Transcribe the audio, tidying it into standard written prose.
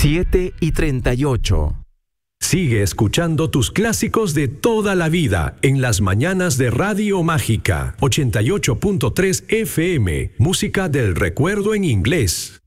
7:38. Sigue escuchando tus clásicos de toda la vida en las mañanas de Radio Mágica 88.3 FM, música del recuerdo en inglés.